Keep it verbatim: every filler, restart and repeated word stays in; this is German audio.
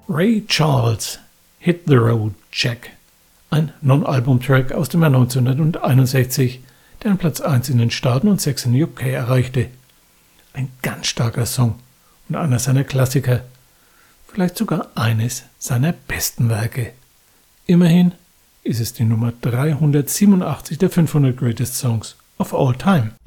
Ray Charles, Hit the Road Jack, ein Non-Album-Track aus dem Jahr neunzehnhunderteinundsechzig, der an Platz eins in den Staaten und sechs in U K erreichte. Ein ganz starker Song und einer seiner Klassiker, vielleicht sogar eines seiner besten Werke. Immerhin ist es die Nummer dreihundertsiebenundachtzig der fünfhundert Greatest Songs of All Time.